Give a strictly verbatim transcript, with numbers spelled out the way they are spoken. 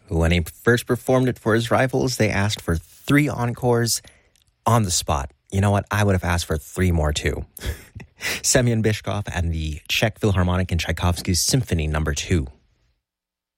When he first performed it for his rivals, they asked for three encores on the spot. You know what? I would have asked for three more too. Semyon Bychkov and the Czech Philharmonic in Tchaikovsky's Symphony Number Two.